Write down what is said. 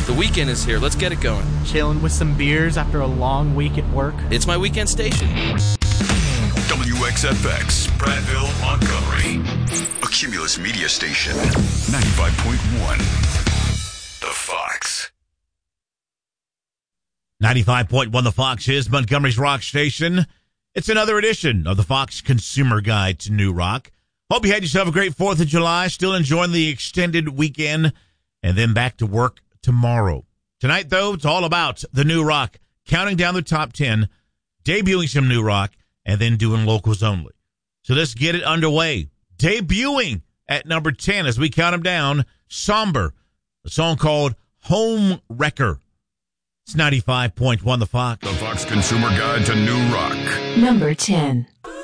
The weekend is here. Let's get it going. Chilling with some beers after a long week at work. It's my weekend station. WXFX, Prattville, Montgomery. A Cumulus media station. 95.1. The Fox. 95.1 The Fox is Montgomery's rock station. It's another edition of the Fox Consumer Guide to New Rock. Hope you had yourself a great 4th of July, still enjoying the extended weekend, and then back to work tomorrow. Tonight, though, it's all about the new rock, counting down the top 10, debuting some new rock, and then doing locals only. So let's get it underway. Debuting at number 10 as we count them down, Somber, a song called Home Wrecker. It's 95.1 The Fox. The Fox Consumer Guide to New Rock. Number 10.